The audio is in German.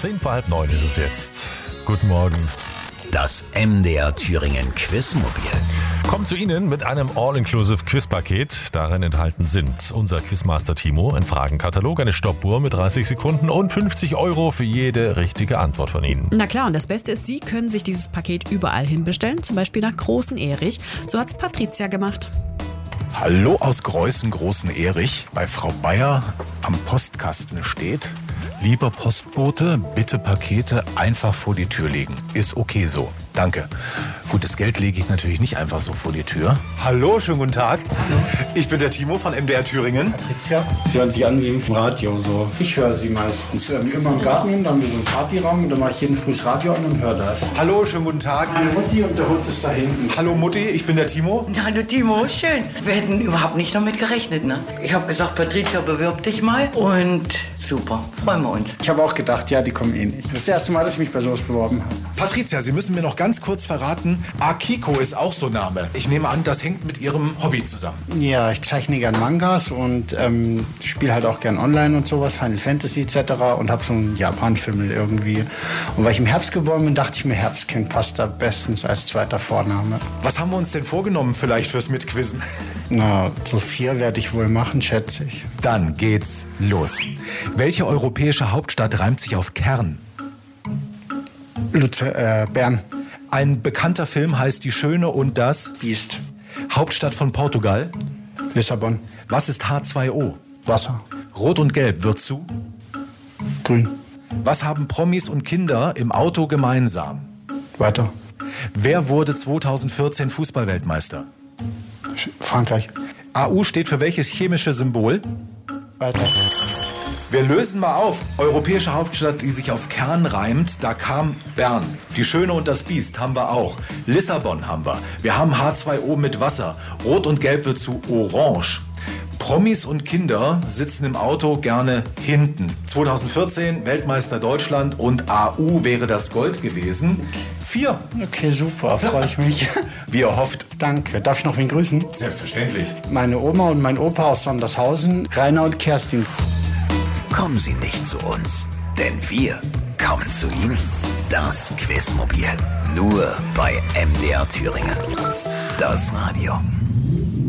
8:10 ist es jetzt. Guten Morgen. Das MDR Thüringen Quizmobil Kommt zu Ihnen mit einem All-Inclusive Quizpaket. Darin enthalten sind unser Quizmaster Timo, ein Fragenkatalog, eine Stoppuhr mit 30 Sekunden und 50 € für jede richtige Antwort von Ihnen. Na klar, und das Beste ist, Sie können sich dieses Paket überall hin bestellen, zum Beispiel nach Großen Erich. So hat's Patricia gemacht. Hallo aus Greußen, Großen Erich. Bei Frau Bayer am Postkasten steht: Lieber Postbote, bitte Pakete einfach vor die Tür legen. Ist okay so. Danke. Gut, das Geld lege ich natürlich nicht einfach so vor die Tür. Hallo, schönen guten Tag. Hallo. Ich bin der Timo von MDR Thüringen. Patricia, Sie hören sich an wie im Radio so. Ich höre Sie meistens immer im Garten, da haben wir so einen Partyraum und da mache ich jeden Früh das Radio an und höre das. Hallo, schönen guten Tag. Meine Mutti und der Hund ist da hinten. Hallo Mutti, ich bin der Timo. Hallo Timo, schön. Wir hätten überhaupt nicht damit gerechnet, ne? Ich habe gesagt, Patricia, bewirb dich mal und super, freuen wir uns. Ich habe auch gedacht, ja, die kommen eh nicht. Das ist das erste Mal, dass ich mich bei sowas beworben habe. Patricia, Sie müssen mir noch ganz kurz verraten, Akiko ist auch so ein Name. Ich nehme an, das hängt mit Ihrem Hobby zusammen. Ja, ich zeichne gern Mangas und spiele halt auch gern online und sowas, Final Fantasy etc. und habe so einen Japan-Fimmel irgendwie. Und weil ich im Herbst geboren bin, dachte ich mir, Herbstkind passt da bestens als zweiter Vorname. Was haben wir uns denn vorgenommen vielleicht fürs Mitquizzen? Na, so 4 werde ich wohl machen, schätze ich. Dann geht's los. Welche europäische Hauptstadt reimt sich auf Kern? Bern. Ein bekannter Film heißt Die Schöne und das Biest. Hauptstadt von Portugal. Lissabon. Was ist H2O? Wasser. Rot und Gelb wird zu. Grün. Was haben Promis und Kinder im Auto gemeinsam? Weiter. Wer wurde 2014 Fußballweltmeister? Frankreich. AU steht für welches chemische Symbol? Weiter. Wir lösen mal auf. Europäische Hauptstadt, die sich auf Kern reimt, da kam Bern. Die Schöne und das Biest haben wir auch. Lissabon haben wir. Wir haben H2O mit Wasser. Rot und Gelb wird zu Orange. Promis und Kinder sitzen im Auto gerne hinten. 2014 Weltmeister Deutschland und AU wäre das Gold gewesen. 4. Okay, super, freue ich mich. Wie erhofft. Danke. Darf ich noch wen grüßen? Selbstverständlich. Meine Oma und mein Opa aus Sondershausen, Rainer und Kerstin. Kommen Sie nicht zu uns, denn wir kommen zu Ihnen. Das Quizmobil, nur bei MDR Thüringen. Das Radio.